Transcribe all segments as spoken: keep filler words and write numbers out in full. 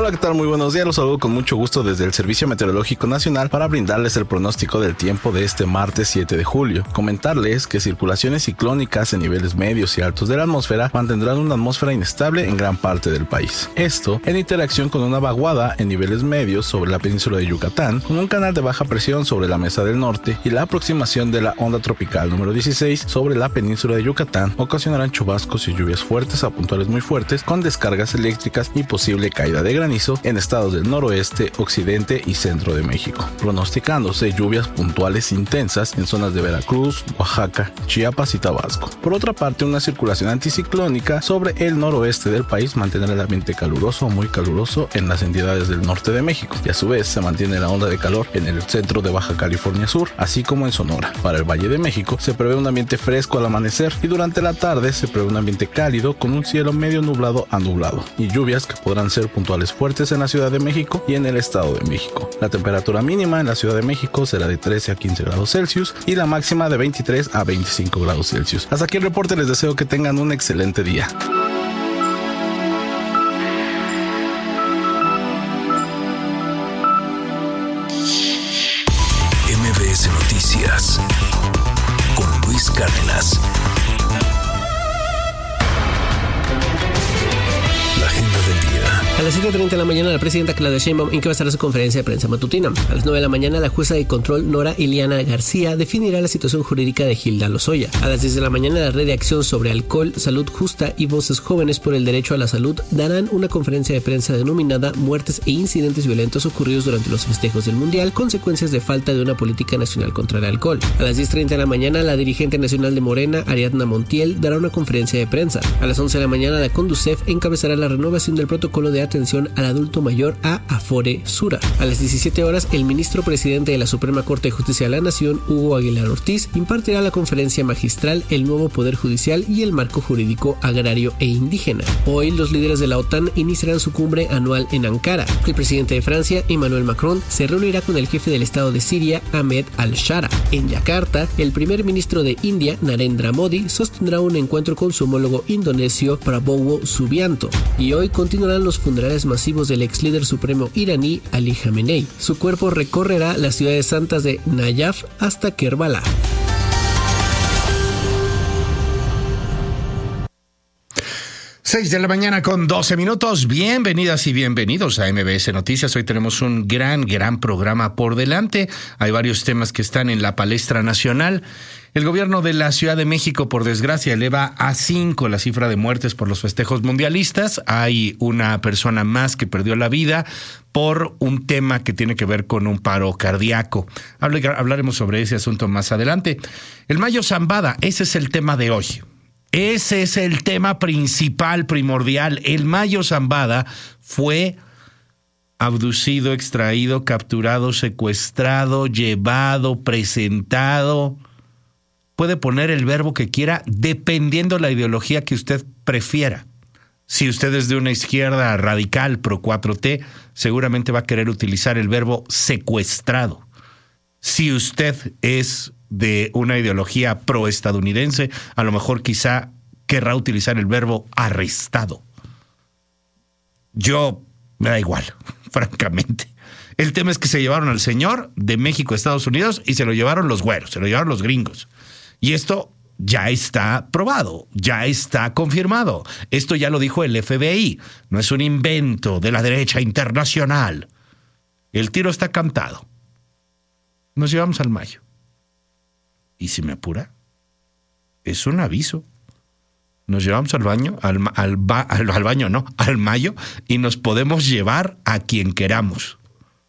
Hola, ¿qué tal? Muy buenos días, los saludo con mucho gusto desde el Servicio Meteorológico Nacional para brindarles el pronóstico del tiempo de este martes siete de julio. Comentarles que circulaciones ciclónicas en niveles medios y altos de la atmósfera mantendrán una atmósfera inestable en gran parte del país. Esto en interacción con una vaguada en niveles medios sobre la península de Yucatán, con un canal de baja presión sobre la Mesa del Norte y la aproximación de la onda tropical número dieciséis sobre la península de Yucatán ocasionarán chubascos y lluvias fuertes a puntuales muy fuertes con descargas eléctricas y posible caída de granizo en estados del noroeste, occidente y centro de México, pronosticándose lluvias puntuales intensas en zonas de Veracruz, Oaxaca, Chiapas y Tabasco. Por otra parte, una circulación anticiclónica sobre el noroeste del país mantendrá el ambiente caluroso o muy caluroso en las entidades del norte de México, y a su vez se mantiene la onda de calor en el centro de Baja California Sur, así como en Sonora. Para el Valle de México se prevé un ambiente fresco al amanecer y durante la tarde se prevé un ambiente cálido con un cielo medio nublado a nublado y lluvias que podrán ser puntuales fuertes en la Ciudad de México y en el Estado de México. La temperatura mínima en la Ciudad de México será de trece a quince grados Celsius y la máxima de veintitrés a veinticinco grados Celsius. Hasta aquí el reporte, les deseo que tengan un excelente día. M B S Noticias con Luis Cárdenas. La agenda del día. A las siete treinta de la mañana, la presidenta Claudia Sheinbaum encabezará su conferencia de prensa matutina. A las nueve de la mañana, la jueza de control Nora Iliana García definirá la situación jurídica de Hilda Lozoya. A las diez de la mañana, la Red de Acción sobre Alcohol, Salud Justa y Voces Jóvenes por el Derecho a la Salud darán una conferencia de prensa denominada Muertes e Incidentes Violentos ocurridos durante los festejos del Mundial, consecuencias de falta de una política nacional contra el alcohol. A las diez treinta de la mañana, la dirigente nacional de Morena, Ariadna Montiel, dará una conferencia de prensa. A las once de la mañana, la Conducef encabezará la renovación del protocolo de atención al adulto mayor a Afore Sura. A las diecisiete horas, el ministro presidente de la Suprema Corte de Justicia de la Nación, Hugo Aguilar Ortiz, impartirá la conferencia magistral El nuevo Poder Judicial y el marco jurídico agrario e indígena. Hoy, los líderes de la OTAN iniciarán su cumbre anual en Ankara. El presidente de Francia, Emmanuel Macron, se reunirá con el jefe del Estado de Siria, Ahmed al-Shara. En Yakarta, el primer ministro de India, Narendra Modi, sostendrá un encuentro con su homólogo indonesio, Prabowo Subianto. Y hoy continuarán los funerales masivos del ex líder supremo iraní Ali Khamenei. Su cuerpo recorrerá las ciudades santas de Nayaf hasta Kerbala. seis de la mañana con doce minutos. Bienvenidas y bienvenidos a M B S Noticias. Hoy tenemos un gran, gran programa por delante. Hay varios temas que están en la palestra nacional. El gobierno de la Ciudad de México, por desgracia, eleva a cinco la cifra de muertes por los festejos mundialistas. Hay una persona más que perdió la vida por un tema que tiene que ver con un paro cardíaco. Hablaremos sobre ese asunto más adelante. El Mayo Zambada, ese es el tema de hoy. Ese es el tema principal, primordial. El Mayo Zambada fue abducido, extraído, capturado, secuestrado, llevado, presentado. Puede poner el verbo que quiera dependiendo de la ideología que usted prefiera. Si usted es de una izquierda radical pro cuatro T, seguramente va a querer utilizar el verbo secuestrado. Si usted es de una ideología proestadounidense, a lo mejor quizá querrá utilizar el verbo arrestado. Yo me da igual, francamente. El tema es que se llevaron al señor de México a Estados Unidos y se lo llevaron los güeros, se lo llevaron los gringos. Y esto ya está probado, ya está confirmado. Esto ya lo dijo el F B I, no es un invento de la derecha internacional. El tiro está cantado. Nos llevamos al Mayo. Y si me apura, es un aviso. Nos llevamos al baño, al, al, al, al baño no, al Mayo, y nos podemos llevar a quien queramos.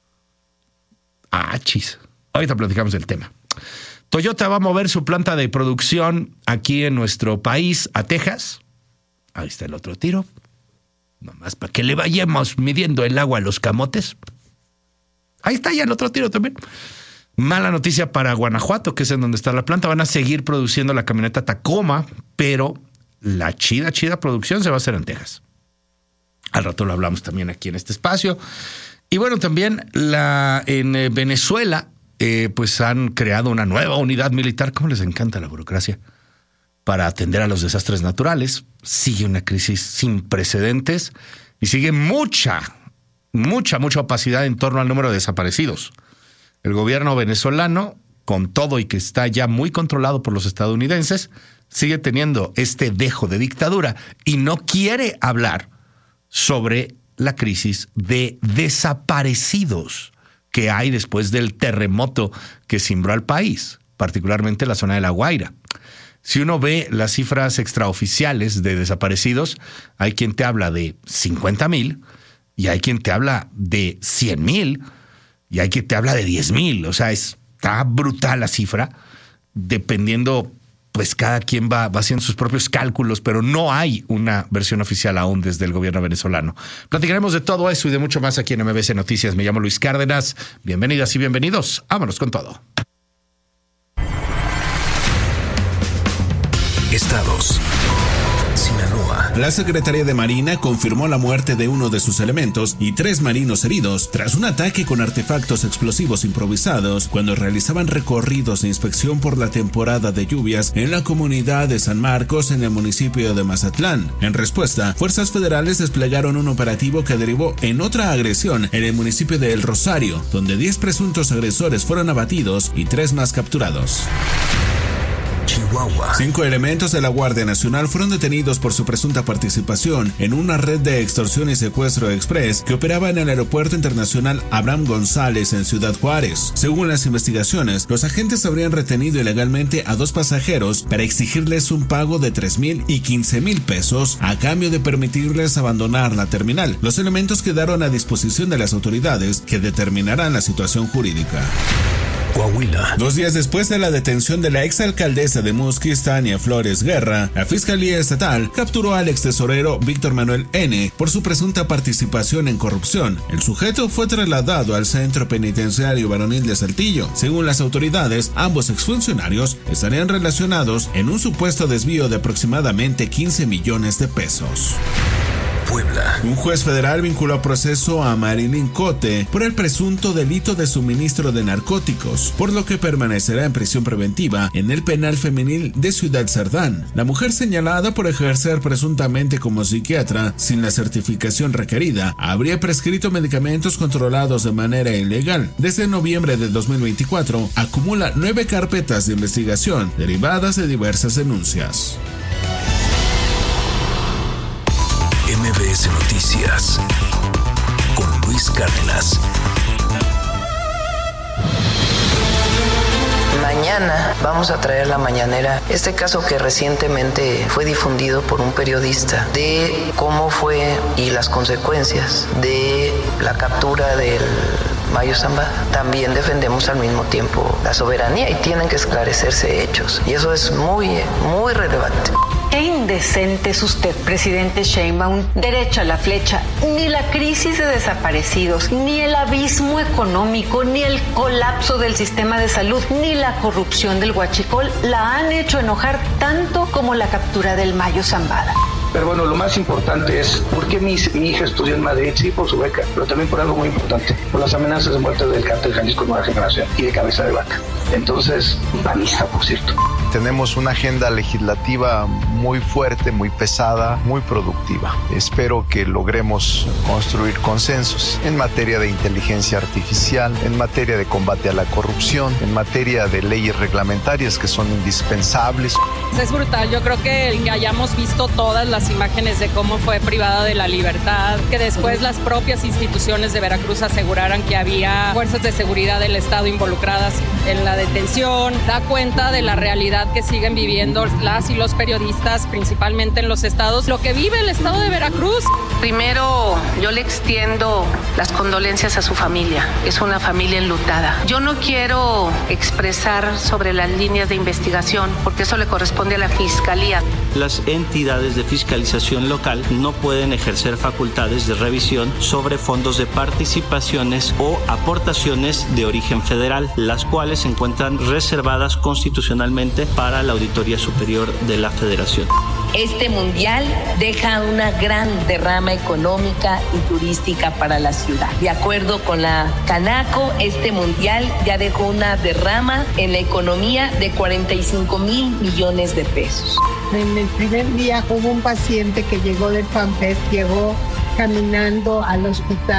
Ah, chis. Ahorita platicamos del tema. Toyota va a mover su planta de producción aquí en nuestro país a Texas. Ahí está el otro tiro. Nomás para que le vayamos midiendo el agua a los camotes. Ahí está ya el otro tiro también. Mala noticia para Guanajuato, que es en donde está la planta. Van a seguir produciendo la camioneta Tacoma, pero la chida, chida producción se va a hacer en Texas. Al rato lo hablamos también aquí en este espacio. Y bueno, también la en eh, Venezuela, eh, pues han creado una nueva unidad militar. ¿Cómo les encanta la burocracia? Para atender a los desastres naturales. Sigue una crisis sin precedentes y sigue mucha mucha, mucha opacidad en torno al número de desaparecidos. El gobierno venezolano, con todo y que está ya muy controlado por los estadounidenses, sigue teniendo este dejo de dictadura y no quiere hablar sobre la crisis de desaparecidos que hay después del terremoto que cimbró al país, particularmente la zona de La Guaira. Si uno ve las cifras extraoficiales de desaparecidos, hay quien te habla de cincuenta mil y hay quien te habla de cien mil y hay quien te habla de diez mil. O sea, está brutal la cifra, dependiendo, pues cada quien va, va haciendo sus propios cálculos, pero no hay una versión oficial aún desde el gobierno venezolano. Platicaremos de todo eso y de mucho más aquí en M B S Noticias. Me llamo Luis Cárdenas. Bienvenidas y bienvenidos. Vámonos con todo. Estados. Sinaloa. La Secretaría de Marina confirmó la muerte de uno de sus elementos y tres marinos heridos tras un ataque con artefactos explosivos improvisados cuando realizaban recorridos de inspección por la temporada de lluvias en la comunidad de San Marcos en el municipio de Mazatlán. En respuesta, fuerzas federales desplegaron un operativo que derivó en otra agresión en el municipio de El Rosario, donde diez presuntos agresores fueron abatidos y tres más capturados. Chihuahua. Cinco elementos de la Guardia Nacional fueron detenidos por su presunta participación en una red de extorsión y secuestro express que operaba en el Aeropuerto Internacional Abraham González en Ciudad Juárez. Según las investigaciones, los agentes habrían retenido ilegalmente a dos pasajeros para exigirles un pago de tres mil y quince mil pesos a cambio de permitirles abandonar la terminal. Los elementos quedaron a disposición de las autoridades que determinarán la situación jurídica. Coahuila. Dos días después de la detención de la exalcaldesa de Musquis, Tania Flores Guerra, la Fiscalía Estatal capturó al extesorero Víctor Manuel N. por su presunta participación en corrupción. El sujeto fue trasladado al Centro Penitenciario Varonil de Saltillo. Según las autoridades, ambos exfuncionarios estarían relacionados en un supuesto desvío de aproximadamente quince millones de pesos. Puebla. Un juez federal vinculó a proceso a Marilyn Cote por el presunto delito de suministro de narcóticos, por lo que permanecerá en prisión preventiva en el penal femenil de Ciudad Cerdán. La mujer señalada por ejercer presuntamente como psiquiatra sin la certificación requerida habría prescrito medicamentos controlados de manera ilegal. Desde noviembre de dos mil veinticuatro acumula nueve carpetas de investigación derivadas de diversas denuncias. M B S Noticias con Luis Cárdenas. Mañana vamos a traer la mañanera este caso que recientemente fue difundido por un periodista de cómo fue y las consecuencias de la captura del Mayo Zambada. También defendemos al mismo tiempo la soberanía y tienen que esclarecerse hechos y eso es muy, muy relevante. Qué indecente es usted, presidente Sheinbaum. Derecho a la flecha. Ni la crisis de desaparecidos, ni el abismo económico, ni el colapso del sistema de salud, ni la corrupción del huachicol la han hecho enojar tanto como la captura del Mayo Zambada. Pero bueno, lo más importante es por qué mi, mi hija estudió en Madrid, sí, por su beca, pero también por algo muy importante, por las amenazas de muerte del cártel Jalisco Nueva Generación y de Cabeza de Vaca. Entonces, panista, por cierto. Tenemos una agenda legislativa muy fuerte, muy pesada, muy productiva. Espero que logremos construir consensos en materia de inteligencia artificial, en materia de combate a la corrupción, en materia de leyes reglamentarias que son indispensables. Es brutal, yo creo que el que hayamos visto todas las imágenes de cómo fue privada de la libertad, que después las propias instituciones de Veracruz aseguraran que había fuerzas de seguridad del Estado involucradas en la detención, da cuenta de la realidad que siguen viviendo las y los periodistas, principalmente en los estados, lo que vive el estado de Veracruz. Primero, yo le extiendo las condolencias a su familia. Es una familia enlutada. Yo no quiero expresar sobre las líneas de investigación, porque eso le corresponde a la Fiscalía. Las entidades de fiscalización local no pueden ejercer facultades de revisión sobre fondos de participaciones o aportaciones de origen federal, las cuales se encuentran reservadas constitucionalmente para la Auditoría Superior de la Federación. Este mundial deja una gran derrama económica y turística para la ciudad. De acuerdo con la Canaco, este mundial ya dejó una derrama en la economía de cuarenta y cinco mil millones de pesos. En el primer día hubo un paciente que llegó del FanFest, llegó caminando al hospital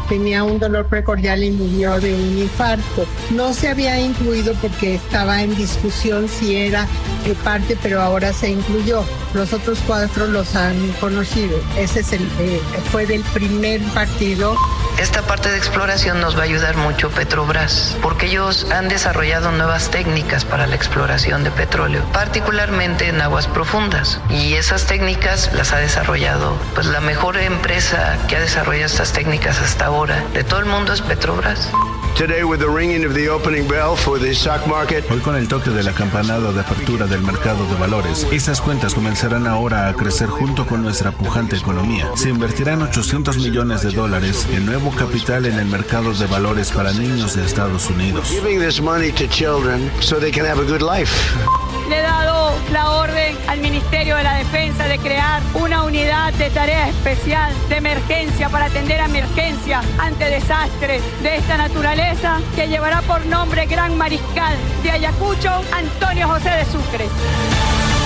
tenía un dolor precordial y murió de un infarto. No se había incluido porque estaba en discusión si era parte, pero ahora se incluyó. Los otros cuatro los han conocido. Ese es el, eh, fue del primer partido. Esta parte de exploración nos va a ayudar mucho Petrobras, porque ellos han desarrollado nuevas técnicas para la exploración de petróleo, particularmente en aguas profundas. Y esas técnicas las ha desarrollado, pues la mejor empresa que ha desarrollado estas técnicas hasta ahora de todo el mundo es Petrobras. Today with the ringing of the opening bell for the stock market. Hoy con el toque de la campanada de apertura del mercado de valores, esas cuentas comenzarán ahora a crecer junto con nuestra pujante economía. Se invertirán ochocientos millones de dólares en nuevo capital en el mercado de valores para niños de Estados Unidos. Giving this money to children so they can have a good life. Le he dado la orden al Ministerio de la Defensa de crear una unidad de tarea especial de emergencia para atender a emergencias ante desastres de esta naturaleza que llevará por nombre Gran Mariscal de Ayacucho, Antonio José de Sucre.